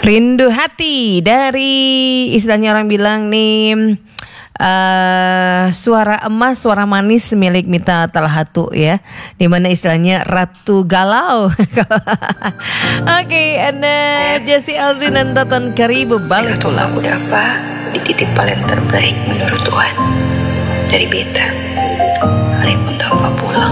Rindu hati dari istilahnya orang bilang nih suara emas, suara manis milik Mita Talhatu ya, dimana istilahnya Ratu Galau. Oke, Anda Jesse Aldrin dan Toton Karibu balik pulang. Aku dapat dititip paling terbaik menurut Tuhan dari Beta. Kalian pun tanpa pulang.